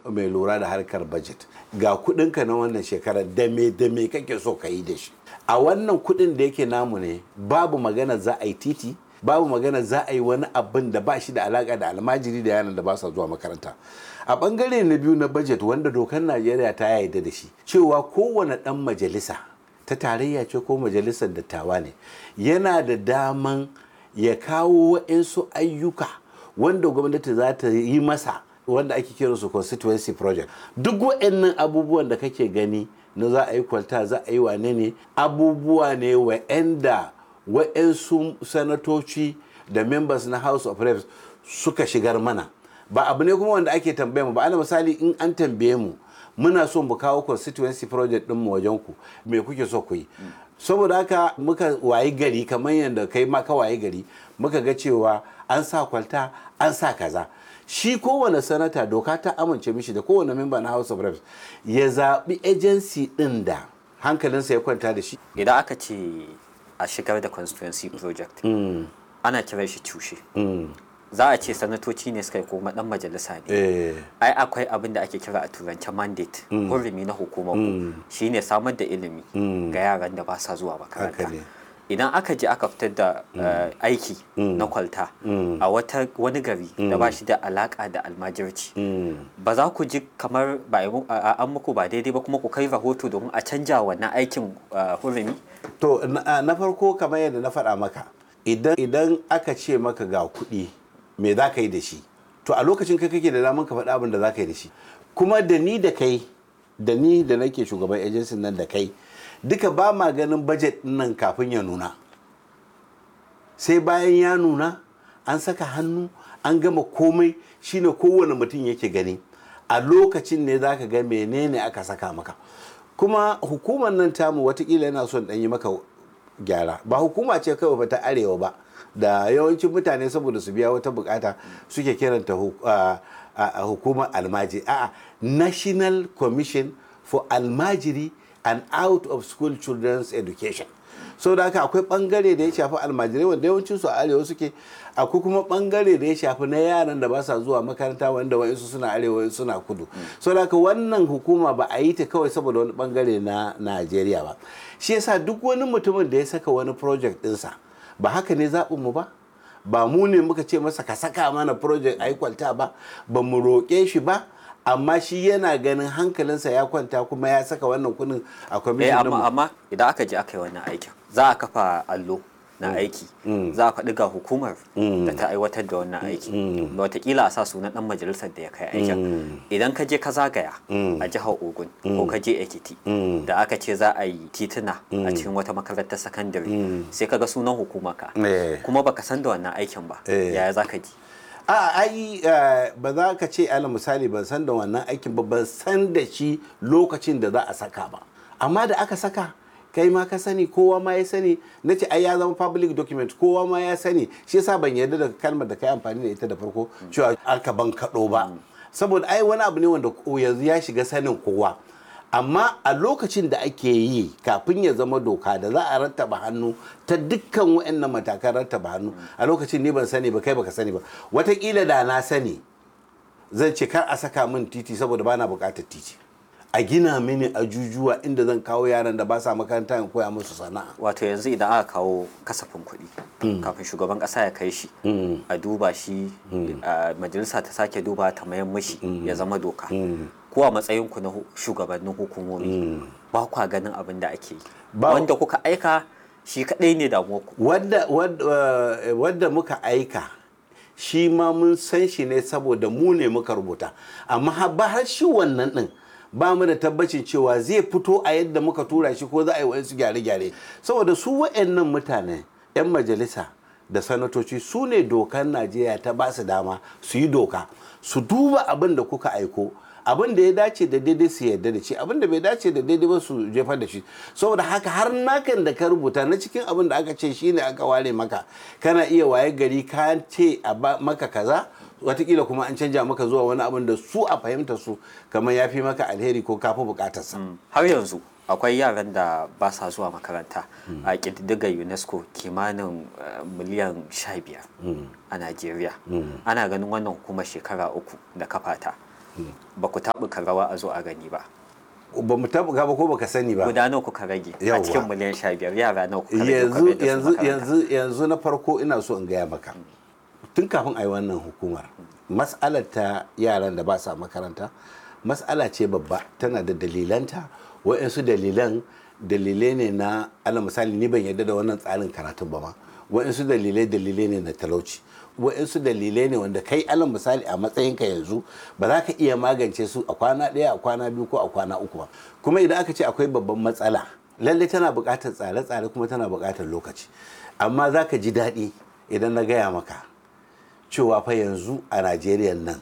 mai lura da harkar budget ga kudinka na wannan shekarar da me kake so ka yi da shi. A wannan kudin da yake namu ne babu magana za a yi titi, babu magana za a yi wani abin da ba shi da alaka da almajiri da yaran da ba sa zuwa makaranta. A bangare na biyu na budget wanda dokar Najeriya ta yarda da shi cewa kowane dan majalisa ta tarayya ce ko majalisar dattawa ne yana da daman ya kawo waɗansu ayyuka wanda gwamnati za ta yi masa wanda ake kira su constituency project. Duk waɗannan abubuwan da kake gani na za a yi kwalta za a yi wane ne abubuwa ne wa'anda waɗansu sanatoci da members na House of Reps suka shigar mana. Ba abu ne kuma wanda ake tambaye mu ba. Ana misali in an tambaye mu muna so mu kawo constituency project ɗin mu wajen ku me kuke so ku yi. Saboda haka muka wayi gari kamar yadda kai ma ka wayi gari muka ga cewa an sa kwalta an sa kaza. Shi kowane sanata doka ta amince mishi da kowane member na House of Reps ya zaɓi agency ɗin da hankalinsa ya kwanta da shi. Idan aka ce a shigar da constituency project ana kiran shi tushe. Za a ce sanatoci ne suka yi kuma dan majalisa ne. Ai akwai abin da ake kira a turance mandate hurumi na hukumar ku shine samar da ilimi ga yaran da ba sa zuwa makaranta. Idan aka je aka fitar da aiki na kwalta a wani gari da ba shi da alaka da almajirci ba za ku ji kamar an muku ba daidai ba kuma ku kai rahoto domin a canja wannan aikin hurumi? To na farko kamar yadda na faɗa maka idan aka ce maka ga kuɗi me za ka yi da shi to a lokacin kai kake da daman ka faɗa abin da za ka yi da shi. Kuma da ni da kai da ni da nake shugaban agency nan da kai duka ba ma ganin budget nan kafin ya nuna, sai bayan ya nuna an saka hannu an gama komai shine kowane mutum yake gani a lokacin ne za ka ga menene aka saka maka. Kuma hukumar nan tamu watakila yana son ɗan yi maka gyara, ba hukuma ce kawai ba ta arewa ba da yawancin mutane saboda su biya wata bukata suke kiranta hukumar almajiri. A'a, National Commission for Almajiri and Out of School Children's Education. So da haka akwai bangare da ya shafi almajirai wanda yawancin su a arewa suke, akwai kuma bangare da ya shafi na yaran da ba sa zuwa makaranta wanda wa'insu suna arewa wa'insu suna kudu. So da haka wannan hukuma ba a yi ta kawai saboda wani bangare na Najeriya ba. Shi yasa duk wani mutumin da ya saka wani project ɗinsa ba haka ne zaɓinmu ba, ba mu ne muka ce masa ka saka mana project a yi kwalta ba mu roƙe shi ba, amma shi yana ganin hankalinsa ya kwanta kuma ya saka wannan kuɗin a kwamishin ɗinmu. Amma idan aka je aka yi wannan aikin za a kafa allo na aiki za a faɗi ga hukumar da ta aiwatar da wannan aiki wataƙila a sa sunan ɗan majalisar da ya kai aikin. Idan ka je ka zagaya a jihar Ogun ko ka je Ekiti da aka ce za a yi tituna a cikin wata makarantar sakandare sai ka ga sunan hukumarka kuma baka san da wannan aikin ba, yaya za ka ji? Ba za ka ce ala misali ban san da wannan aikin ba, ban san da shi lokacin da za a saka ba, amma da aka saka kai ma ka sani kowa ma ya sani. Na ce ai ya zama public document kowa ma ya sani, shi yasa ban yarda da kalmar da kai amfani da ita da farko cewa aka ban kaɗo ba, saboda ai wani abu ne wanda yanzu ya shiga sanin kowa. Amma a lokacin da ake yi kafin ya zama doka da za a rattaba hannu ta dukkan waɗannan matakan rattaba hannu a lokacin ni ban sani ba kai baka sani ba. Wataƙila da na sani zan ce kar a saka min titi saboda bana buƙatar titi, a gina mini ajujuwa inda zan kawo yaran da ba sa makaranta in koya musu sana'a. Wato yanzu idan aka kawo kasafin kuɗi kafin shugaban ƙasa ya kai shi a duba shi majalisa ta sake duba ta mayan mashi ya zama doka, ko a matsayin ku na shugabannin hukumomi ba kwa ganin abin da ake yi wanda kuka aika shi kaɗai ne damuwa ku? Wadda muka aika shi ma mun san shi ne saboda mu ne muka rubuta, amma har shi wannan ɗin ba mu da tabbacin cewa zai fito a yadda muka tura shi ko za a yi wa'insu gyare-gyare, saboda su wa'annan mutane 'yan majalisa da sanatoci su ne dokar Najeriya ta ba su dama su yi doka, su duba abin da kuka aiko, abin da ya dace da daidai su yarda da shi, abin da bai dace da daidai ba su jefar da shi. Saboda haka har nakan da ka rubuta na cikin abin da aka ce shine aka ware maka, kana iya waye gari ka ce a maka kaza watakila kuma an canja maka zuwa wani abin da su a fahimta su kamar ya fi maka alheri ko kafi bukatarsa. Har yanzu akwai yaran da ba sa zuwa makaranta a ƙididdigar UNESCO kimanin miliyan 15 a Najeriya. Ana ganin wannan hukumar shekara 3 da kafata ba ku taɓuka rawa a zo a gani ba. Ba mu taɓuka ba ko baka sani ba. Guda nawa kuka rage a cikin miliyan 15 yara nawa kuka rage? Yanzu na farko ina so in gaya maka. Tun kafin a yi wannan hukumar, mas'alar ta yaran da ba sa makaranta mas'ala ce babba, tana da dalilanta. Wa'yansu dalilai ne na ala misali, ni ban yadda da wannan tsarin karatun ba ma. Wa'yansu dalilai ne na talauci. Wa'yansu dalilai ne wanda kai alal misali a matsayinka yanzu ba za ka iya magance su a kwana ɗaya, a kwana biyu ko a kwana uku ba. Kuma idan aka ce akwai babban matsala, lallai tana buƙatar tsare-tsare kuma tana buƙatar lokaci. Amma za ka ji daɗi idan na gaya maka cewa fa yanzu a Najeriya nan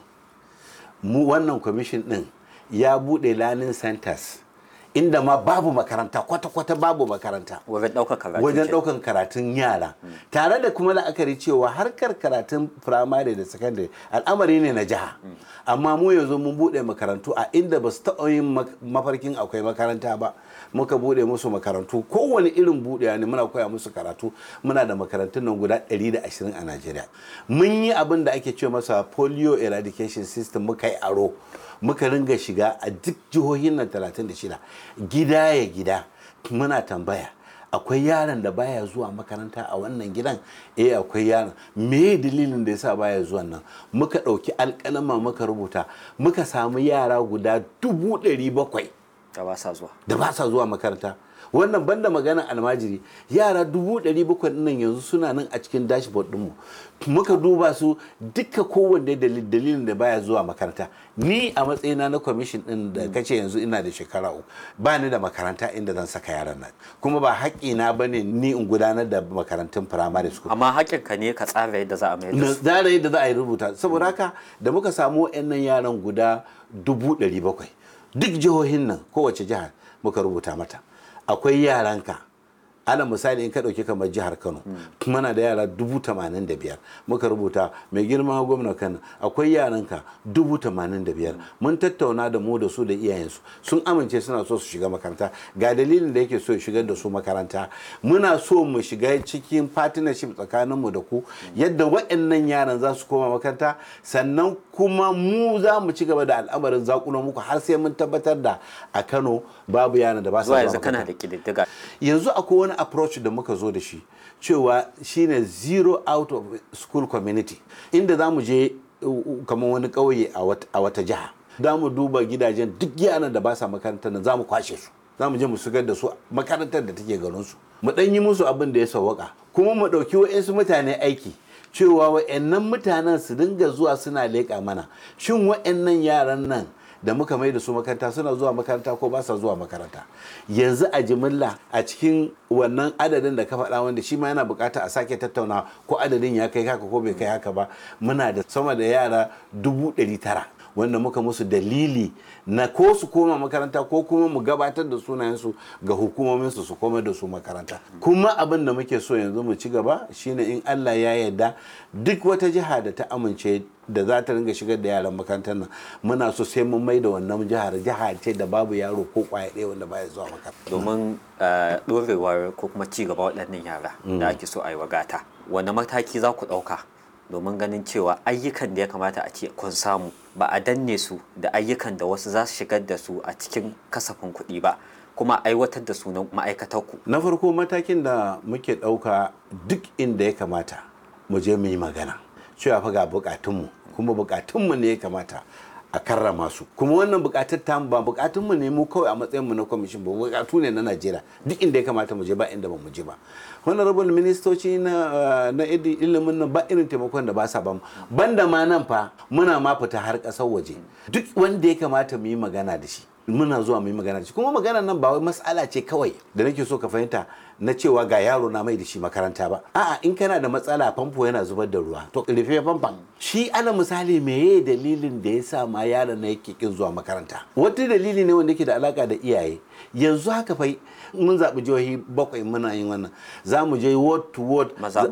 mu wannan kwamishin ɗin ya buɗe learning centers inda ma babu makaranta, kwata-kwata babu makaranta wajen ɗaukan karatun yara, tare da kuma la'akari cewa harkar karatun firamare da sakandare al'amari ne na jiha. Amma mu yanzu mun buɗe makarantu a inda ba su taɓa yin mafarkin akwai makaranta ba. Muka buɗe musu makarantu, kowane irin buɗewa ne, muna koya musu karatu. Muna da makarantun nan guda 120 a Najeriya. Mun yi abin da ake ce masa polio eradication system, muka yi aro, muka ringa shiga a duk jihohin nan 36 gida ya gida, muna tambaya akwai yaron da baya zuwa makaranta a wannan gidan. Akwai yaron, me dalilin da yasa baya zuwa nan? Muka ɗauki alƙalama muka rubuta, muka samu yara guda 700,000 da ba sa zuwa makaranta. Wannan banda magana almajiri, yara 700,000 nan yanzu suna nan a cikin dashboard ɗinmu. Muka duba su duka, kowanne dalilin da baya zuwa makaranta. Ni a matsayina na kwamishin ɗin da kace yanzu ina da shekara 3, ba ni da makaranta inda zan saka yaran nan, kuma ba haƙƙina ba ne ni in gudanar da makarantun primary school. Amma haƙƙinka ne ka tsara yadda za a mai da su. Tsara yadda za a yi rubuta. Saboda haka da muka samu waɗannan yaran guda 700,000, duk jihohin nan kowace jihar muka rubuta mata akwai yaranka. Ana misali in ka ɗauki kamar jihar Kano, muna da yara 85,000, muka rubuta mai girma gwamna Kano akwai yaranka 85,000. Mun tattauna da mu da su da iyayensu, sun amince suna so su shiga makaranta, ga dalilin da yake so ya shigar da su makaranta. Muna so mu shiga cikin partnership tsakaninmu da ku, yadda waɗannan yaran za su koma makaranta, sannan kuma mu za mu ci gaba da al'amarin zakulo muku har sai mun tabbatar da a Kano babu yaran da ba su zuwa makaranta. Kana da ƙididdiga. Yanzu akwai wani approach da muka zo da shi cewa shine zero out of school community, inda za mu je kamar wani ƙauye a wata jiha, za mu duba gidajen duk yaran da ba sa makarantar nan, za mu kwashe su, za mu je mu shigar da su makarantar da take garin su, mu ɗan yi musu abin da ya sawwaka, kuma mu ɗauki wa'insu mutane aiki cewa wa'annan mutanen su dinga zuwa suna leƙa mana shin wa'annan yaran nan da muka mai da su makaranta suna zuwa makaranta ko ba sa zuwa makaranta. Yanzu a jimilla a cikin wannan adadin da ka faɗa, wanda shi ma yana bukata a sake tattauna ko adadin ya kai haka ko bai kai haka ba, muna da sama da yara 900,000 wanda muka musu dalili na ko su koma makaranta ko kuma mu gabatar da sunayensu ga hukumominsu su koma da su makaranta. Kuma abin da muke so yanzu mu ci gaba shine in Allah ya yarda duk wata jiha da ta amince da za ta ringa shigar da yaran makarantar nan, muna so sai mun mai da wannan jiha ce da babu yaro ko kwaya ɗaya wanda baya zuwa makaranta. Domin ɗorewar ko kuma ci gaba waɗannan yara da ake so a yi wagata, wani mataki za ku ɗauka domin ganin cewa ayyukan da ya kamata a ce kun samu ba a danne su da ayyukan da wasu za su shigar da su a cikin kasafin kuɗi ba, kuma aiwatar da su na ma'aikatarku? Na farko, matakin da muke ɗauka duk inda ya kamata mu je mu yi magana cewa fa ga bukatunmu, kuma bukatunmu ne ya kamata a karrama su. Kuma wannan bukatar ta ba bukatunmu ne mu kawai a matsayinmu na kwamishin ba, bukatu ne na Najeriya, duk inda ya kamata mu je ba inda ba mu je ba. Honorable ministoci na ilimin nan ba irin taimakon da ba sa ba mu, banda ma nan fa muna ma fita har ƙasar waje. Duk wanda ya kamata mu yi magana da shi muna zuwa mu yi magana da shi. Kuma magana nan ba wai mas'ala ce kawai da nake so ka fahimta na cewa ga yaro na mai da shi makaranta ba. A'a, in kana da matsala famfo yana zubar da ruwa, to rufe famfon. Shi ana misali meye dalilin da ya sa ma yaron na yake kin zuwa makaranta. Wata dalili ne wanda yake da alaka da iyaye. Yanzu haka fa mun zaɓi jihohi 7 muna yin wannan, za mu je ward to ward,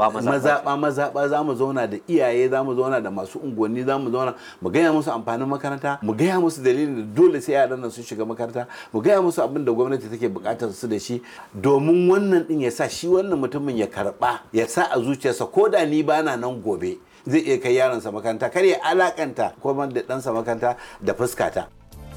mazaɓa, za mu zauna da iyaye, za mu zauna da masu unguwanni, za mu zauna mu gaya musu amfanin makaranta, mu gaya musu dalilin da dole sai yaran nan sun shiga makaranta, mu gaya musu abin da gwamnati take buƙatar su da shi, domin wannan din ya sa shi wannan mutumin ya karɓa, ya sa a zuciyarsa ko da ni bana nan gobe zai iya kai yaronsa makaranta, kar ya alakanta komai da ɗansa makaranta da fuskata.